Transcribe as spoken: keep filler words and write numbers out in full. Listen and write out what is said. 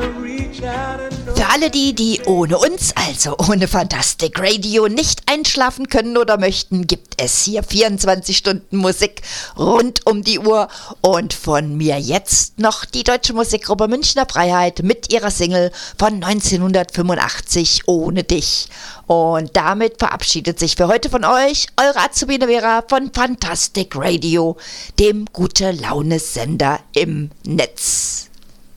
Für alle die, die ohne uns, also ohne Fantastic Radio, nicht einschlafen können oder möchten, gibt es hier vierundzwanzig Stunden Musik rund um die Uhr. Und von mir jetzt noch die deutsche Musikgruppe Münchner Freiheit mit ihrer Single von neunzehnhundertfünfundachtzig, Ohne dich. Und damit verabschiedet sich für heute von euch eure Azubine Vera von Fantastic Radio, dem Gute-Laune-Sender im Netz.